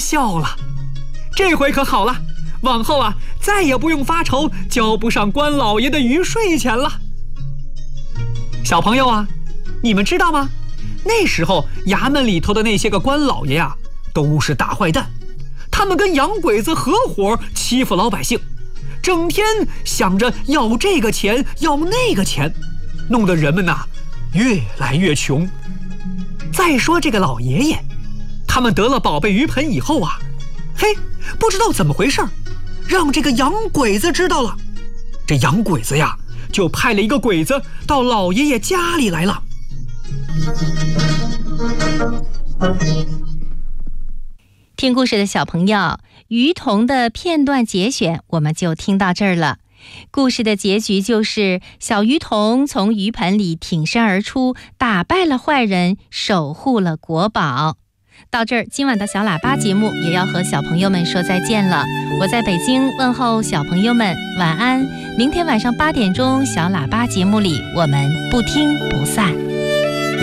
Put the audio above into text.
笑了。这回可好了，往后啊，再也不用发愁交不上官老爷的余税钱了。小朋友啊，你们知道吗？那时候衙门里头的那些个官老爷啊，都是大坏蛋，他们跟洋鬼子合伙欺负老百姓，整天想着要这个钱要那个钱，弄得人们呐越来越穷。再说这个老爷爷，他们得了宝贝鱼盆以后啊，不知道怎么回事，让这个洋鬼子知道了。这洋鬼子呀，就派了一个鬼子到老爷爷家里来了。 听故事的小朋友，于童的片段节选我们就听到这儿了。故事的结局就是小于童从鱼盆里挺身而出，打败了坏人，守护了国宝。到这儿，今晚的小喇叭节目也要和小朋友们说再见了。我在北京问候小朋友们晚安，明天晚上8点钟小喇叭节目里我们不听不散。